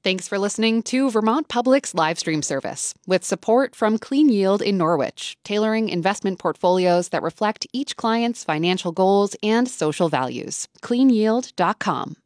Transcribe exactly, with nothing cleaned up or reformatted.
Thanks for listening to Vermont Public's live stream service, with support from Clean Yield in Norwich, tailoring investment portfolios that reflect each client's financial goals and social values. clean yield dot com.